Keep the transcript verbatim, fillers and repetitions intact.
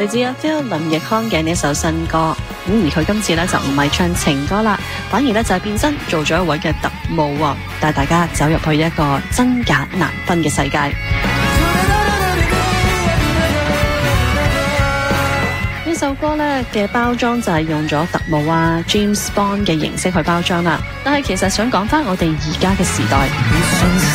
你知啊 Phil 林奕匡嘅呢一首新歌，咁而佢今次咧就唔係唱情歌啦，反而咧就係變身做咗一位嘅特務喎，帶大家走入去一個真假難分嘅世界。呢首歌咧嘅包裝就係用咗特務啊 James Bond 嘅形式去包裝啦，但係其實想講翻我哋而家嘅時代。